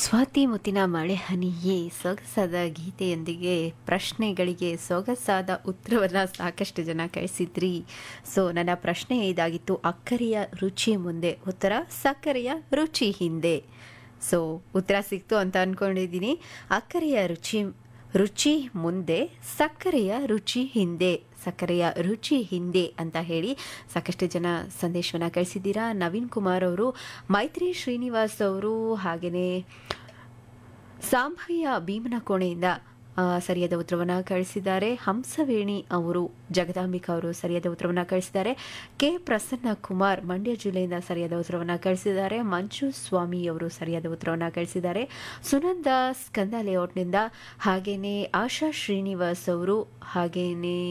ಸ್ವಾತಿ ಮುತ್ತಿನ ಮಳೆ ಹನಿಯೇ ಸೊಗಸಾದ ಗೀತೆಯೊಂದಿಗೆ ಪ್ರಶ್ನೆಗಳಿಗೆ ಸೊಗಸಾದ ಉತ್ತರವನ್ನು ಸಾಕಷ್ಟು ಜನ ಕಳಿಸಿದ್ರಿ. ಸೊ ನನ್ನ ಪ್ರಶ್ನೆ ಇದಾಗಿತ್ತು, ಅಕ್ಕರೆಯ ರುಚಿ ಮುಂದೆ ಉತ್ತರ ಸಕ್ಕರೆಯ ರುಚಿ ಹಿಂದೆ. ಸೊ ಉತ್ತರ ಸಿಕ್ತು ಅಂತ ಅಂದ್ಕೊಂಡಿದ್ದೀನಿ. ಅಕ್ಕರೆಯ ರುಚಿ ಮುಂದೆ ಸಕ್ಕರೆಯ ರುಚಿ ಹಿಂದೆ, ಸಕ್ಕರೆಯ ರುಚಿ ಹಿಂದೆ ಅಂತ ಹೇಳಿ ಸಾಕಷ್ಟು ಜನ ಸಂದೇಶವನ್ನು ಕಳಿಸಿದ್ದೀರಾ. ನವೀನ್ ಕುಮಾರ್ ಅವರು, ಮೈತ್ರಿ ಶ್ರೀನಿವಾಸ್ ಅವರು, ಹಾಗೆಯೇ ಸಾಂಭಯ್ಯ ಭೀಮನಕೋಣೆಯಿಂದ ಸರಿಯಾದ ಉತ್ತರವನ್ನು ಕಳಿಸಿದ್ದಾರೆ. ಹಂಸವೇಣಿ ಅವರು, ಜಗದಾಂಬಿಕಾ ಅವರು ಸರಿಯಾದ ಉತ್ತರವನ್ನು ಕಳಿಸಿದ್ದಾರೆ. ಕೆ ಪ್ರಸನ್ನ ಕುಮಾರ್ ಮಂಡ್ಯ ಜಿಲ್ಲೆಯಿಂದ ಸರಿಯಾದ ಉತ್ತರವನ್ನು ಕಳಿಸಿದ್ದಾರೆ. ಮಂಜು ಸ್ವಾಮಿ ಅವರು ಸರಿಯಾದ ಉತ್ತರವನ್ನು ಕಳಿಸಿದ್ದಾರೆ. ಸುನಂದ ಸ್ಕಂದ ಲೇಔಟ್ನಿಂದ, ಹಾಗೆಯೇ ಆಶಾ ಶ್ರೀನಿವಾಸ್ ಅವರು, ಹಾಗೆಯೇ